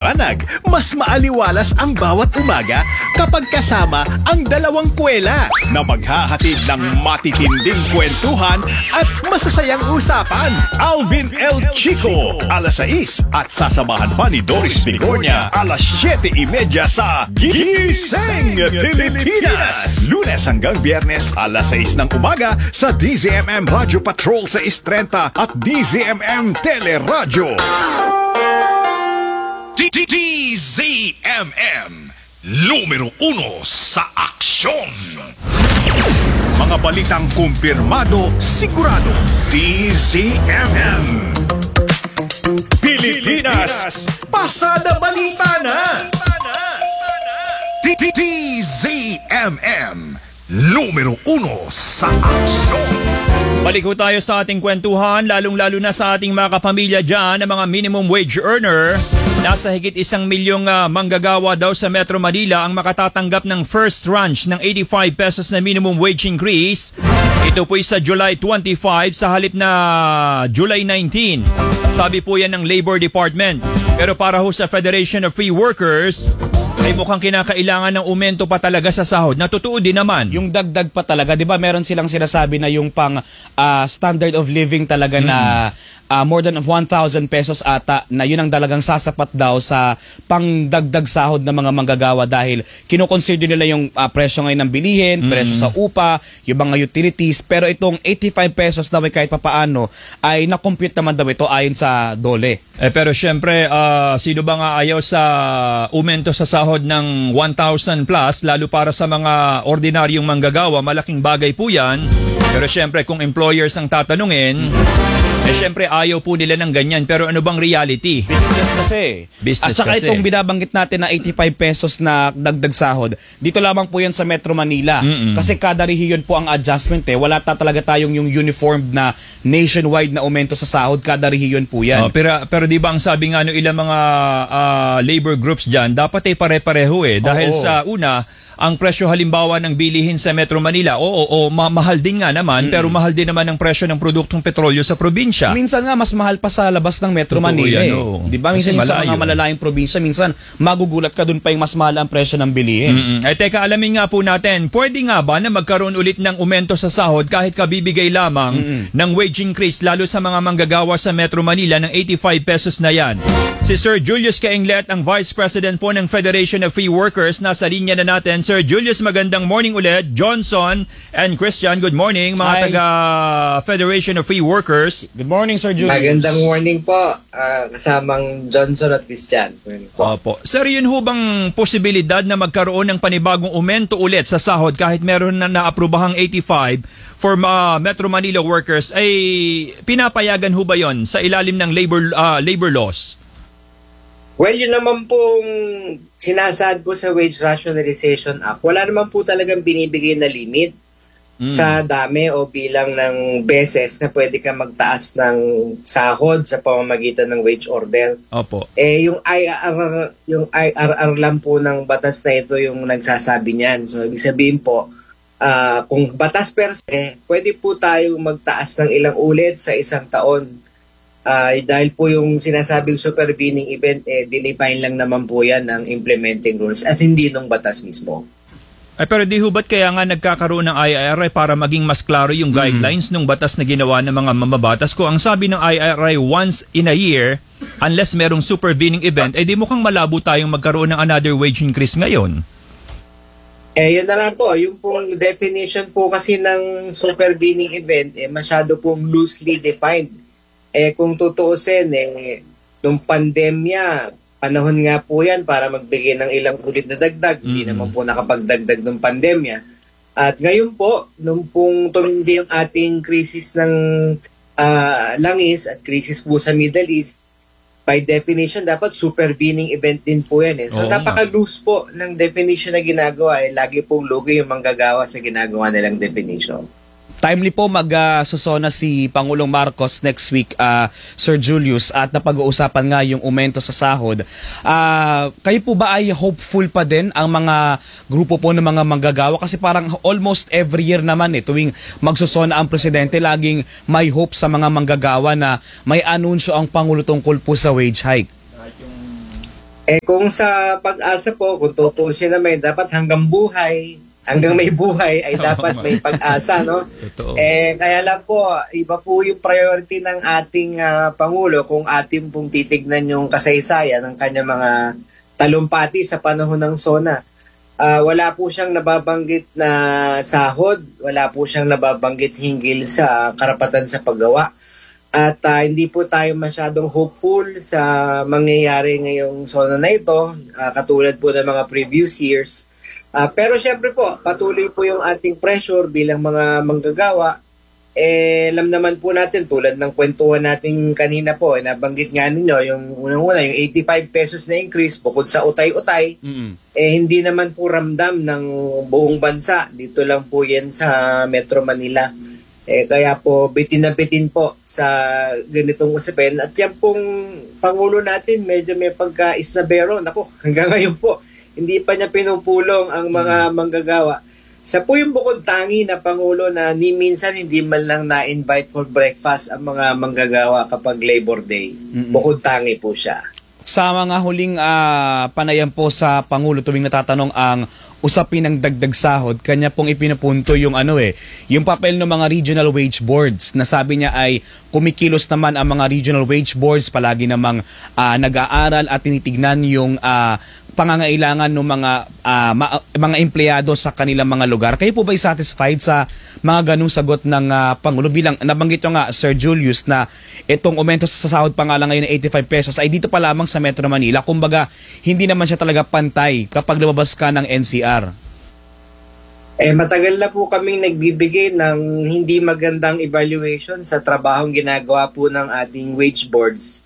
maliwanag, mas maaliwalas ang bawat umaga kapag kasama ang dalawang kwela na maghahatid ng matitinding kwentuhan at masasayang usapan. Alvin L. Chico, alas 6 at sasamahan pa ni Doris Bigornia alas 7:30 sa Gising Pilipinas. Lunes hanggang Biyernes alas 6 ng umaga sa DZMM Radio Patrol sa 6:30 at DZMM Teleradyo. DZMM numero 1 sa aksyon. Mga balitang kumpirmado, sigurado. DZMM Pilipinas, pasada balita na. DZMM numero 1 sa aksyon. Balik ho tayo sa ating kwentuhan, lalong-lalo na sa ating mga kapamilya dyan, ng mga minimum wage earner. Nasa higit 1 milyong manggagawa daw sa Metro Manila ang makatatanggap ng first tranche ng 85 pesos na minimum wage increase. Ito po'y sa July 25 sa halip na July 19. Sabi po yan ng Labor Department. Pero para ho sa Federation of Free Workers, ay mukhang kinakailangan ng aumento pa talaga sa sahod. Natutuon din naman. Yung dagdag pa talaga, 'di ba? Meron silang sinasabi na yung pang standard of living talaga na more than 1,000 pesos ata, na yun ang talagang sasapat daw sa pangdagdag sahod ng mga manggagawa dahil kinoconsider nila yung presyo ngayon ng bilihin, presyo sa upa, yung mga utilities, pero itong 85 pesos daw ay kahit papaano ay na-compute naman daw ito ayon sa DOLE. Pero syempre, sino ba nga ayaw sa aumento sa sahod ng 1,000 plus, lalo para sa mga ordinaryong manggagawa, malaking bagay po yan. Pero syempre, kung employers ang tatanungin, syempre ayaw po nila ng ganyan. Pero ano bang reality? Business kasi. Business at saka kasi. itong binabanggit natin na 85 pesos na dagdag sahod, dito lamang po yan sa Metro Manila. Kasi kada rehiyon po ang adjustment eh. Wala talaga tayong yung uniform na nationwide na aumento sa sahod. Kada rehiyon po yan. Pero di ba ang sabi nga ilang mga labor groups dyan, dapat ay pare-pareho eh. Dahil sa una, ang presyo halimbawa ng bilihin sa Metro Manila, mahal din nga naman, pero mahal din naman ang presyo ng produktong petrolyo sa probinsya. Minsan nga mas mahal pa sa labas ng Metro Manila eh. Di ba? Minsan sa mga malalayang probinsya, minsan magugulat ka dun pa yung mas mahal ang presyo ng bilihin. Ay teka, alamin nga po natin, pwede nga ba na magkaroon ulit ng aumento sa sahod kahit kabibigay lamang ng wage increase, lalo sa mga manggagawa sa Metro Manila ng 85 pesos na yan? Si Sir Julius Cainglet, ang Vice President po ng Federation of Free Workers, nasa linya na natin. Sir Julius, magandang morning ulit. Johnson and Christian, good morning, mga taga Federation of Free Workers. Good morning, Sir Julius. Magandang morning po, kasamang Johnson at Christian. Opo. Sir, yun ho bang posibilidad na magkaroon ng panibagong aumento ulit sa sahod kahit meron na naaprobahang 85 for Metro Manila workers, ay pinapayagan ho ba yon sa ilalim ng labor laws? Well, yun naman pong sinasaad po sa Wage Rationalization Act. Wala naman po talagang binibigay na limit sa dami o bilang ng beses na pwede ka magtaas ng sahod sa pamamagitan ng wage order. Opo. Yung IRR lang po ng batas na ito yung nagsasabi niyan. So, ibig sabihin po, kung batas per se, pwede po tayong magtaas ng ilang ulit sa isang taon. Dahil po yung sinasabing supervening event, dinefine lang naman po yan ng implementing rules at hindi nung batas mismo. Pero di ho ba't kaya nga nagkakaroon ng IRA para maging mas klaro yung guidelines nung batas na ginawa ng mga mamabatas? Ko ang sabi ng IRA, once in a year, unless merong supervening event, di mukhang malabo tayong magkaroon ng another wage increase ngayon. Yun na lang po, yung pong definition po kasi ng supervening event, masyado pong loosely defined. Kung tutuusin, nung pandemya, panahon nga po yan para magbigay ng ilang ulit na dagdag. Hindi naman po nakapagdagdag ng pandemya. At ngayon po, nung pong tumindi yung ating krisis ng langis at krisis po sa Middle East, by definition, dapat supervening event din po yan. So, napaka-loose po ng definition na ginagawa. Lagi pong lugi yung manggagawa sa ginagawa nilang definition. Timely po mag-susona si Pangulong Marcos next week, Sir Julius, at napag-uusapan nga yung aumento sa sahod. Kayo po ba ay hopeful pa din ang mga grupo po ng mga manggagawa? Kasi parang almost every year naman tuwing magsusona ang presidente, laging may hope sa mga manggagawa na may anunsyo ang Pangulo tungkol po sa wage hike. Kung sa pag-asa po, kung tutusin naman, dapat hanggang may buhay ay dapat may pag-asa, no? Totoo. Kaya lang po, iba po yung priority ng ating Pangulo kung ating pong titignan yung kasaysayan ng kanyang mga talumpati sa panahon ng SONA. Wala po siyang nababanggit na sahod, wala po siyang nababanggit hinggil sa karapatan sa paggawa. At hindi po tayo masyadong hopeful sa mangyayari ngayong SONA na ito, katulad po ng mga previous years. Pero syempre po, patuloy po yung ating pressure bilang mga manggagawa. Alam naman po natin, tulad ng kwentuhan natin kanina po, nabanggit nga ninyo, yung unang-una, yung 85 pesos na increase, bukod sa utay-utay, hindi naman po ramdam ng buong bansa. Dito lang po yan sa Metro Manila. Kaya po, bitin na bitin po sa ganitong usapin. At yan pong Pangulo natin, medyo may pagka-isnabero. Naku, hanggang ngayon po, hindi pa niya pinupulong ang mga manggagawa. Siya po yung bukod tangi na Pangulo na ni minsan hindi man lang na-invite for breakfast ang mga manggagawa kapag Labor Day. Bukod tangi po siya. Sa mga huling panayam po sa Pangulo tuwing natatanong ang usapin ng dagdag sahod, kanya pong ipinapunto yung yung papel ng mga regional wage boards na sabi niya ay kumikilos naman ang mga regional wage boards, palagi namang nag-aaral at tinitignan yung pangangailangan ng mga empleyado sa kanilang mga lugar. Kayo po ba satisfied sa mga ganung sagot ng Pangulo? Bilang nabanggit nyo nga, Sir Julius, na itong aumento sa sahod pa nga lang ngayon ng 85 pesos ay dito pa lamang sa Metro Manila. Kumbaga, hindi naman siya talaga pantay kapag lumabas ka ng NCR. Matagal na po kaming nagbibigay ng hindi magandang evaluation sa trabahong ginagawa po ng ating wage boards.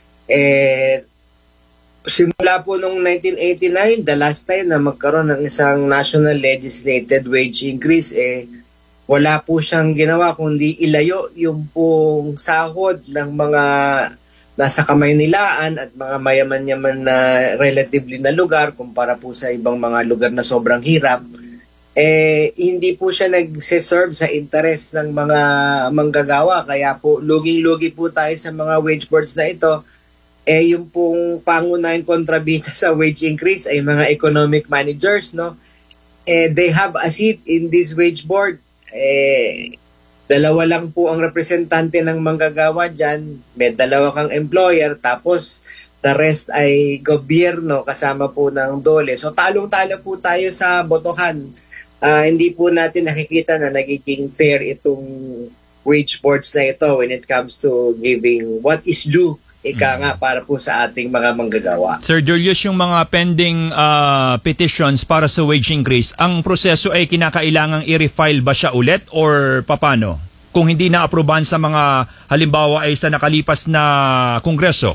Simula po noong 1989, the last time na magkaroon ng isang national legislated wage increase, wala po siyang ginawa kundi ilayo yung pong sahod ng mga nasa Kamaynilaan at mga mayaman-yaman na relatively na lugar kumpara po sa ibang mga lugar na sobrang hirap. Hindi po siya nagse-serve sa interest ng mga manggagawa. Kaya po, luging-lugi po tayo sa mga wage boards na ito. Yung pong pangunahing kontrabida sa wage increase ay mga economic managers, no? They have a seat in this wage board. Dalawa lang po ang representante ng manggagawa dyan. May dalawa kang employer, tapos the rest ay gobyerno kasama po ng DOLE. So talong-talo po tayo sa botohan. Hindi po natin nakikita na nagiging fair itong wage boards na ito when it comes to giving what is due nga para po sa ating mga manggagawa. Sir Julius, yung mga pending petitions para sa wage increase, ang proseso ay kinakailangang i-refile ba siya ulit or papano? Kung hindi na-aprobahan sa mga halimbawa ay sa nakalipas na kongreso?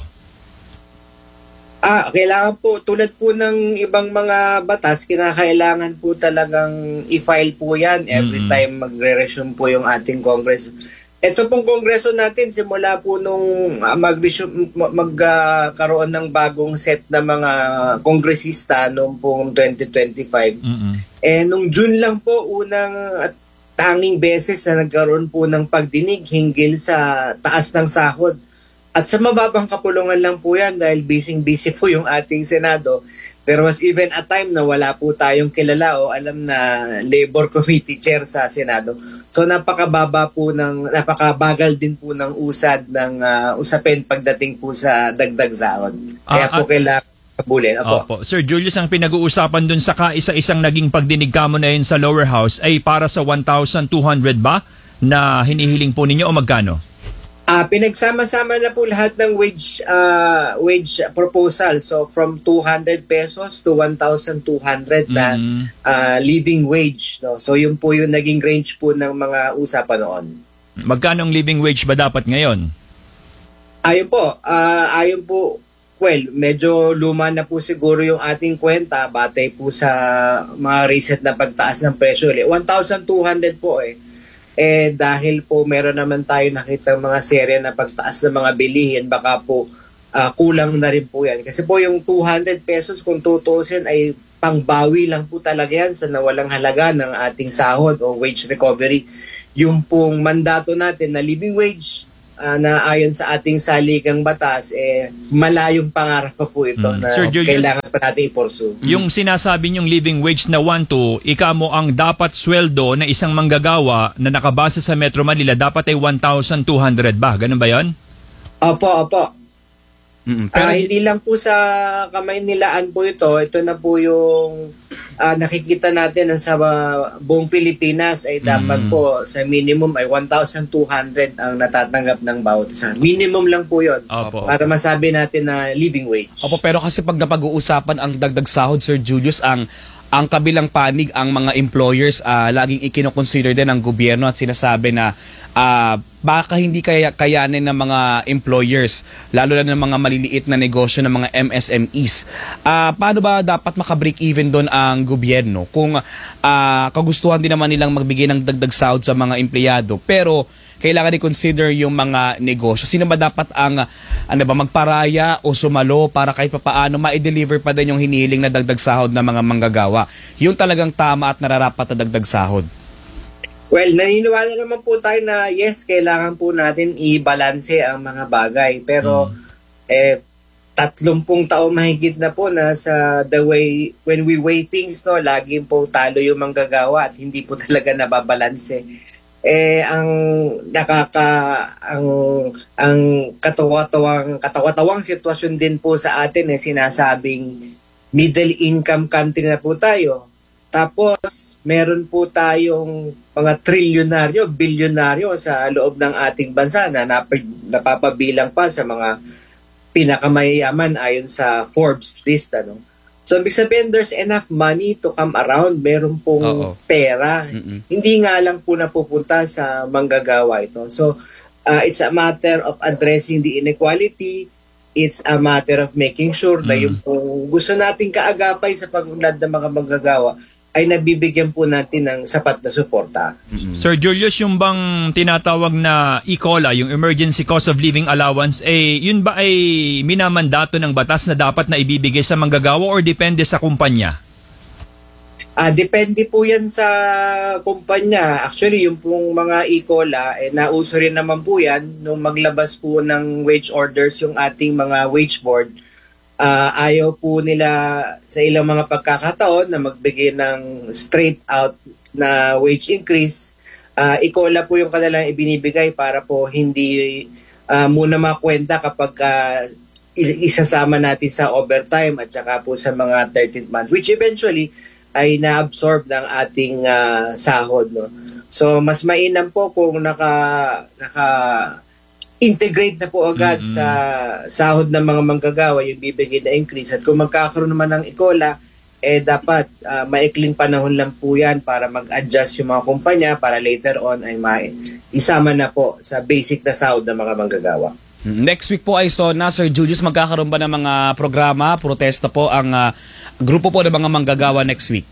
Kailangan po, tulad po ng ibang mga batas, kinakailangan po talagang i-file po yan every time magre-resume po yung ating Congress. Ito pong kongreso natin, simula po nung magkaroon ng bagong set na mga kongresista noong pong 2025. Nung June lang po, unang at tanging beses na nagkaroon po ng pagdinig hinggil sa taas ng sahod. At sa mababang kapulungan lang po yan dahil busy po yung ating Senado. There was even a time na wala po tayong kilala o alam na Labor Committee Chair sa Senado. So napakabagal din po ng usad ng usapin pagdating po sa dagdag sahod. Kaya po kailangan kabulin. Opo. Sir Julius, ang pinag-uusapan dun sa kaisa-isang naging pagdinig kamo na yun sa lower house ay para sa 1,200 ba na hinihiling po ninyo o magkano? Pinagsama-sama na po lahat ng wage proposal. So from 200 pesos to 1,200 na living wage. No? So yun po yung naging range po ng mga usapan noon. Magkano ang living wage ba dapat ngayon? Ayun po, well, medyo luma na po siguro yung ating kwenta batay po sa mga recent na pagtaas ng presyo. 1,200 po dahil po meron naman tayo nakita mga serye na pagtaas ng mga bilihin, baka po kulang na rin po yan. Kasi po yung 200 pesos kung tutuusin ay pangbawi lang po talaga yan sa nawalang halaga ng ating sahod o wage recovery. Yung pong mandato natin na living wage, na ayon sa ating saligang batas, malayong pangarap pa po ito na Sir Julius, kailangan pa natin i-pursue. yung sinasabi niyong living wage na 1-2, ika mo ang dapat sweldo na isang manggagawa na nakabase sa Metro Manila dapat ay 1,200 ba? Ganun ba yan? Opo. Pero Hindi lang po sa kamay nilaan po ito. Ito na po yung nakikita natin na sa buong Pilipinas ay dapat po sa minimum ay 1,200 ang natatanggap ng bawat isa. Minimum lang po yun. Opo. Para masabi natin na living wage. Opo, pero kasi pag napag-uusapan ang dagdag sahod, Sir Julius, ang kabilang panig, ang mga employers, laging ikinoconsider din ng gobyerno at sinasabi na baka hindi kayanin ng mga employers, lalo na ng mga maliliit na negosyo ng mga MSMEs. Paano ba dapat makabreak even doon ang gobyerno kung kagustuhan din naman nilang magbigay ng dagdag sahod sa mga empleyado, pero kailangan i-consider yung mga negosyo? Sino ba dapat ang magparaya o sumalo para kahit papaano ma-deliver pa din yung hinihiling na dagdag sahod ng mga manggagawa? Yung talagang tama at nararapat na dagdag sahod. Well, naniniwala naman po tayo na yes, kailangan po natin i-balanse ang mga bagay. Pero 30 taon mahigit na po na sa the way, when we weigh things, no, laging po talo yung manggagawa at hindi po talaga nababalanse. Ang katawatawang sitwasyon din po sa atin sinasabing middle income country na po tayo. Tapos meron po tayong mga trilyonaryo, bilyonaryo sa loob ng ating bansa na napapabilang pa sa mga pinakamayaman ayon sa Forbes list, ano. So, ibig sabihin, there's enough money to come around. Meron pong pera. Hindi nga lang po napupunta sa manggagawa ito. So, it's a matter of addressing the inequality. It's a matter of making sure na yung gusto nating kaagapay sa pag-unlad ng mga manggagawa ay nabibigyan po natin ng sapat na suporta. Sir Julius, yung bang tinatawag na ECOLA, yung Emergency Cost of Living Allowance, yun ba ay minamandato ng batas na dapat na ibibigay sa manggagawa or depende sa kumpanya? Depende po yan sa kumpanya. Actually, yung pong mga ECOLA, nauso rin naman po yan nung maglabas po ng wage orders yung ating mga wage board. Ayaw po nila sa ilang mga pagkakataon na magbigay ng straight out na wage increase. ECOLA po yung kanilang ibinibigay para po hindi muna makwenta kapag isasama natin sa overtime at saka po sa mga 13th month, which eventually ay na-absorb ng ating sahod, no? So mas mainam po kung integrate na po agad sa sahod ng mga manggagawa yung bibigay na increase. At kung magkakaroon naman ng ECOLA, dapat maikling panahon lang po yan para mag-adjust yung mga kumpanya para later on ay isama na po sa basic na sahod ng mga manggagawa. Next week po ay Sir Julius, magkakaroon ba ng mga programa, protesta po ang grupo po ng mga manggagawa next week?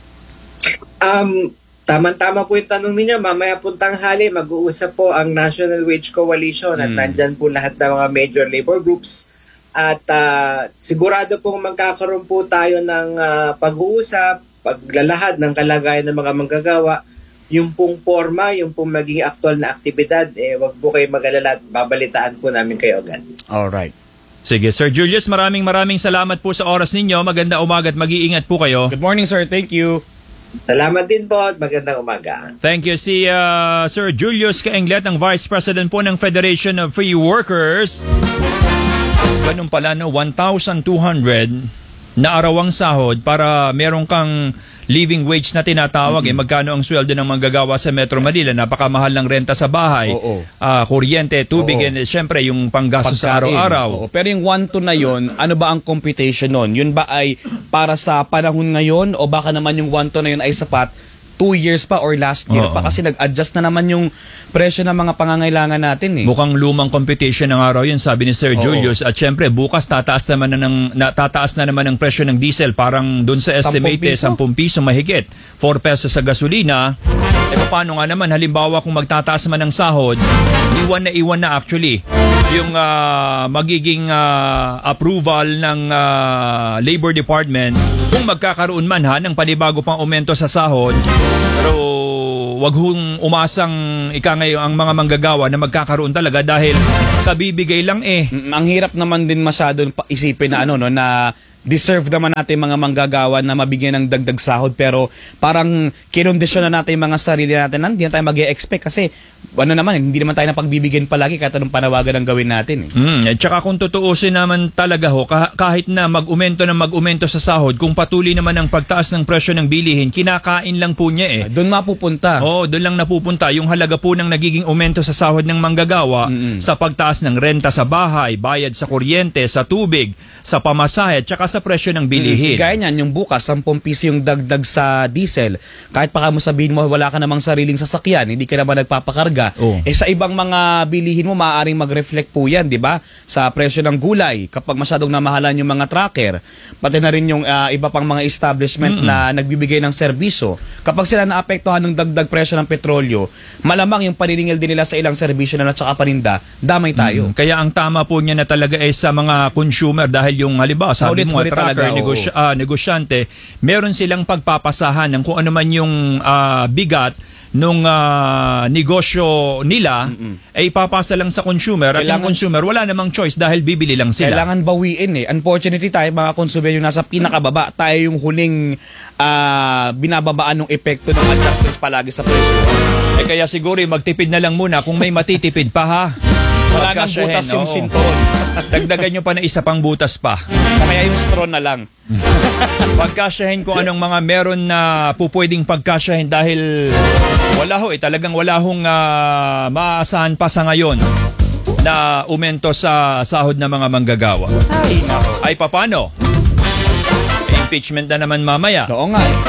Tama-tama po yung tanong ninyo. Mamaya po tanghali, mag-uusap po ang National Wage Coalition at nandyan po lahat ng mga major labor groups. At sigurado po magkakaroon po tayo ng pag-uusap, paglalahad ng kalagayan ng mga manggagawa. Yung pong forma, yung pong maging aktual na aktibidad, wag po kayo mag-alala at babalitaan po namin kayo agad. Alright. Sige, Sir Julius, maraming salamat po sa oras ninyo. Maganda umaga at mag-iingat po kayo. Good morning, sir. Thank you. Salamat din po at magandang umaga. Thank you. Si Sir Julius Caenglet, ang Vice President po ng Federation of Free Workers. Ganun pala, no, 1,200 na arawang sahod para meron kang living wage na tinatawag. Magkano ang sweldo ng manggagawa sa Metro Manila? Napakamahal ng renta sa bahay, kuryente, tubig, and syempre yung panggastos sa araw-araw. Pero yung 1-2 na yun, ano ba ang computation nun? Yun ba ay para sa panahon ngayon o baka naman yung 1-2 na yun ay sapat 2 years pa or last year pa? Kasi nag-adjust na naman yung presyo ng mga pangangailangan natin. Mukhang lumang computation ng araw yun, sabi ni Sir Julius. At syempre, bukas tataas na naman ang presyo ng diesel. Parang dun sa estimate, 10 piso mahigit. 4 pesos sa gasolina. Paano nga naman, halimbawa kung magtataas man ng sahod, iwan na actually yung magiging approval ng Labor Department kung magkakaroon man ng panibago pang aumento sa sahod. Pero wag hong umasang ngayon ang mga manggagawa na magkakaroon talaga dahil kabibigay lang eh. Ang hirap naman din masyado isipin na ano no na deserve naman natin mga manggagawa na mabigyan ng dagdag sahod pero parang kinondisyon na natin yung mga sarili natin na hindi na tayo mag-e-expect kasi ano naman, hindi naman tayo napagbibigyan palagi kahit anong panawagan ang gawin natin. At saka kung tutuusin naman talaga ho, kahit na mag-umento sa sahod, kung patuloy naman ang pagtaas ng presyo ng bilihin, kinakain lang po niya eh. Doon mapupunta. Oo, doon lang napupunta. Yung halaga po ng nagiging aumento sa sahod ng manggagawa sa pagtaas ng renta sa bahay, bayad sa kuryente, sa tubig, sa pamasahe, at saka sa presyo ng bilihin. Gaya niyan, yung bukas, 10 piso yung dagdag sa diesel. Kahit pa mo sabihin mo, wala ka namang sariling sasakyan, hindi ka naman nagpapakarga. Oh. Sa ibang mga bilihin mo, maaaring mag-reflect po yan, di ba? Sa presyo ng gulay, kapag masyadong namahalan yung mga tracker, pati na rin yung iba pang mga establishment na nagbibigay ng serbisyo. Kapag sila naapektuhan ng dagdag presyo ng petrolyo, malamang yung paniningil din nila sa ilang serbisyo na at saka paninda, damay tayo. Kaya ang tama po niya na talaga ay sa mga consumer dahil yung halimbawa sabi mo tracker, negosyante, meron silang pagpapasahan ng kung ano man yung bigat nung negosyo nila ay ipapasa lang sa consumer at yung consumer wala namang choice dahil bibili lang sila. Kailangan bawiin eh. Unfortunately tayo mga consumer yung nasa pinakababa, tayo yung huling binababaan ng epekto ng adjustments palagi sa presyo. Kaya siguro magtipid na lang muna kung may matitipid pa ha. Wala nang butas yung sinton. Dagdagan nyo pa na isa pang butas pa. Kaya yung straw na lang. Pagkasyahin kung anong mga meron na pupwedeng pagkasyahin dahil wala ho talagang wala hong maasahan pa sa ngayon na umento sa sahod ng mga manggagawa. Ay papano? Impeachment na naman mamaya. Oo nga eh.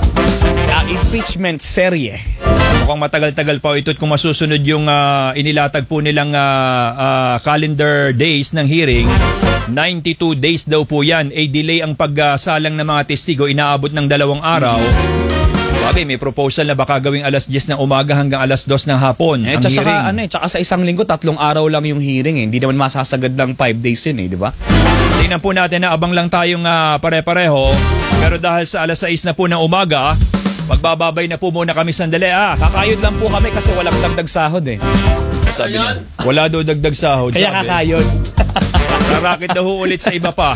Impeachment serye. Mukhang matagal-tagal pa ito at kung masusunod yung inilatag po nilang calendar days ng hearing, 92 days daw po yan. Delay ang pagsalang ng mga testigo, inaabot ng 2 araw. Sabi, may proposal na baka gawing alas 10 ng umaga hanggang alas 2 ng hapon ang hearing. Tsaka sa isang linggo, 3 araw lang yung hearing eh. Hindi naman masasagad lang 5 days yun eh, di ba? Tingnan po natin na abang lang tayong pare-pareho. Pero dahil sa alas 6 na po ng umaga, magbababay na po muna kami sandali. Kakayod lang po kami kasi walang dagdag sahod eh. Sabi niya, wala daw dagdag sahod. Kaya kakayod. Rarakit daw ulit sa iba pa.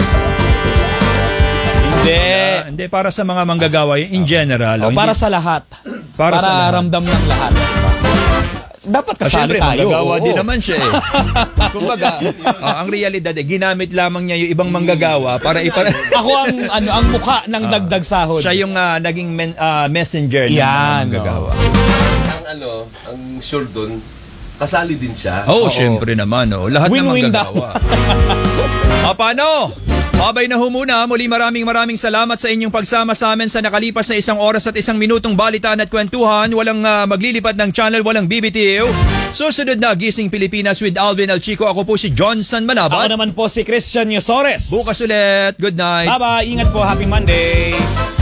Hindi, para sa mga manggagawa in general. Para sa lahat. Para sa lahat. Ramdam ng lahat. Dapat kasali tayo. Manggagawa din naman siya eh. Kumbaga, ang realidad ginamit lamang niya yung ibang manggagawa para Ako ang mukha ng dagdag sahod. Siya yung naging messenger ng manggagawa. Ang sure dun, kasali din siya. Syempre naman. Lahat ng manggagawa. Paano? Mabay na humuna. Muli maraming salamat sa inyong pagsama sa amin sa nakalipas na 1 oras at 1 minutong balitaan at kwentuhan. Walang maglilipat ng channel, walang BBTO. Susunod na Gising Pilipinas with Alvin Alchico. Ako po si Johnson Manabat. Ako naman po si Christian Yosores. Bukas ulit. Good night. Bye-bye. Ingat po. Happy Monday.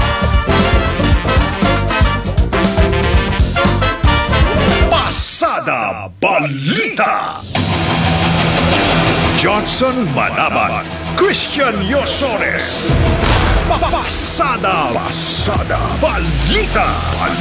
Pasada Balita. Johnson Manabat, Christian Yosores. Pasada Balita.